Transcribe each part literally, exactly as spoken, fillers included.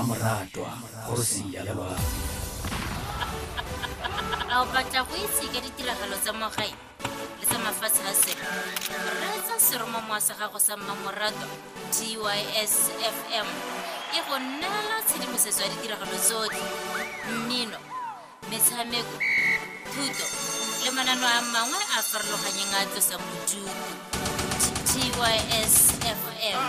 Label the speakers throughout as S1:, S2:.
S1: moratwa go sia le ba
S2: a o batla go itse ka ditiragalo tsa mo gae le tsa mafatshe a sele reetsa seromamowa sa gago sa mmamoratwa T Y S F M e go nnela tshedimosetso ya ditiragalo tsotlhe, mmino, metshameko, thuto le manano a mangwe a farologaneng a tlosang bodutu. T Y S F M.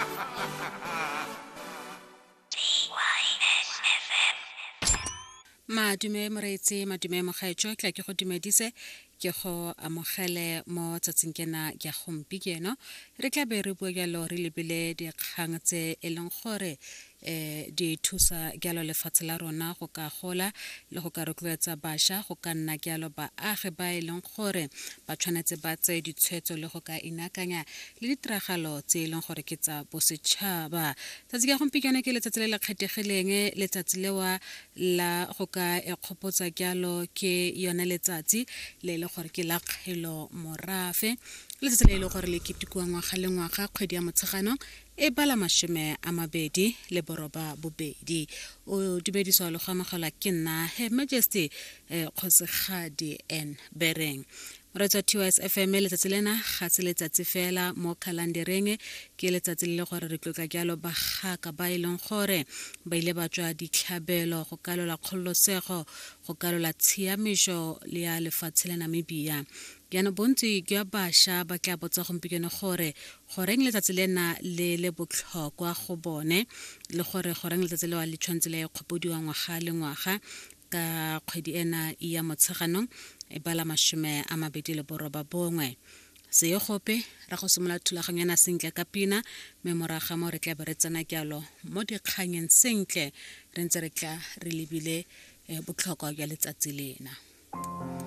S3: Madume moreetsi madume mogaetso tla ke go dumedise ke go amogele mo tsatsing kena ke gompieno re tla be re bua jalo re lebile dikgang tse e leng gore eh di thusa jalo lefatshe la rona go ka gola le go ka rotloetsa bašwa go ka nna jalo ba age ba e leng gore ba tshwanetse ba tse ditshwetso le go ka inakanya le ditiragalo tse e leng gore ke tsa bosetšhaba. Tsatsi ka gompieno ke letsatsi le le kgethegileng letsatsi lewa la go ka ekgopotsa jalo ke yone letsatsi le le gore ke la kgelo morafe letsatsi le le gore le ketekwa ngwaga le ngwaga kgwedi ya Motsheganong e bala mashome a mabedi le boroba bobedi. O dumediswa le go amogela ke nna Her Majesty Kgosigadi N Bereng. Moretsa T Y S F M letsatsi lena ga se letsatsi fela mo kalandereng ke letsatsi le gore re tlotla jalo ba ga ba ileng gore ba ile ba tswa ditlhabelo go kalola kgololosego go kalola tshiamisho le ya lefatshe la Namibia. Yana bontsi ke bašwa ba tla botsa gompieno gore goreng letsatsi lena le le botlhokwa go bone le gore goreng letsatsi le wa le tshwantse le kgopodiwa ngwaga le ngwaga ka kgwedi ena ya Motsheganong e bala mashome a mabedi le boroba bongwe. Se yo gope ra go simola thulaganyo yana sentle ka pina memoraga mo re tla be re tsena jalo mo dikganyeng sentle re ntse re tla re lebile botlhokwa jwa letsatsi lena.